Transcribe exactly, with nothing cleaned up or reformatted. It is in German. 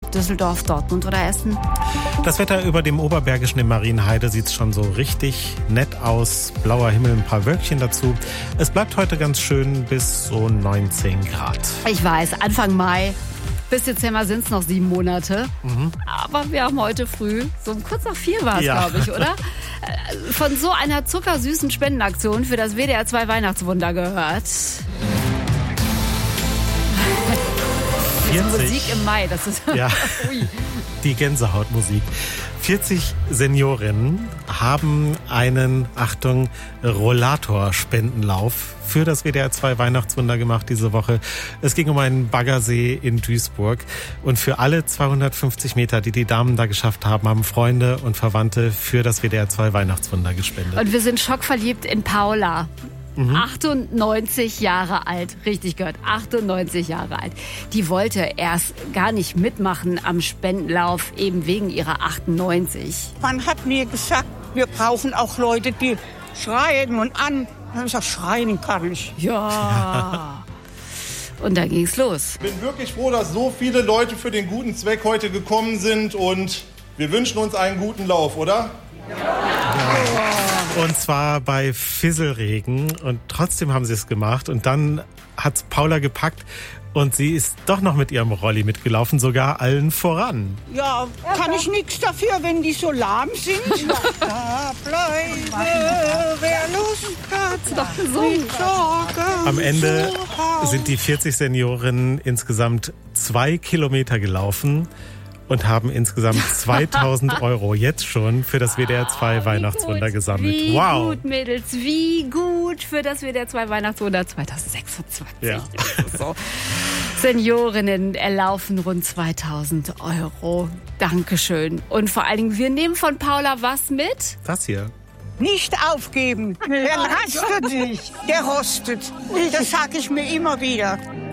Düsseldorf, Dortmund oder Essen? Das Wetter über dem Oberbergischen in Marienheide sieht schon so richtig nett aus. Blauer Himmel, ein paar Wölkchen dazu. Es bleibt heute ganz schön bis so neunzehn Grad. Ich weiß, Anfang Mai. Bis Dezember sind es noch sieben Monate. Mhm. Aber wir haben heute früh, so kurz nach vier war es, ja. glaube ich, oder? Von so einer zuckersüßen Spendenaktion für das W D R zwei Weihnachtswunder gehört. vierzig Musik im Mai, das ist... Ja, die Gänsehautmusik. vierzig Seniorinnen haben einen, Achtung, Rollator-Spendenlauf für das W D R zwei Weihnachtswunder gemacht diese Woche. Es ging um einen Baggersee in Duisburg. Und für alle zweihundertfünfzig Meter, die die Damen da geschafft haben, haben Freunde und Verwandte für das W D R zwei Weihnachtswunder gespendet. Und wir sind schockverliebt in Paula. Mhm. achtundneunzig Jahre alt, richtig gehört, achtundneunzig Jahre alt. Die wollte erst gar nicht mitmachen am Spendenlauf, eben wegen ihrer achtundneunzig. Man hat mir gesagt, wir brauchen auch Leute, die schreien und an. Dann habe ich gesagt, schreien kann ich. Ja. Und dann ging's los. Ich bin wirklich froh, dass so viele Leute für den guten Zweck heute gekommen sind und wir wünschen uns einen guten Lauf, oder? Ja. Ja. Und zwar bei Fisselregen und trotzdem haben sie es gemacht und dann hat's Paula gepackt und sie ist doch noch mit ihrem Rolli mitgelaufen, sogar allen voran. Ja, kann ich nichts dafür, wenn die so lahm sind. Da bleibe, wer Lust hat, doch gesungen. Am Ende sind die vierzig Seniorinnen insgesamt zwei Kilometer gelaufen und haben insgesamt zweitausend Euro jetzt schon für das W D R zwei Weihnachtswunder gut, gesammelt. Wie wow. gut, Mädels, wie gut für das W D R zwei Weihnachtswunder zweitausendsechsundzwanzig. Ja. So. Seniorinnen erlaufen rund zweitausend Euro. Dankeschön. Und vor allen Dingen, wir nehmen von Paula was mit? Das hier. Nicht aufgeben. Der rastet nicht. Der rostet. Das sage ich mir immer wieder.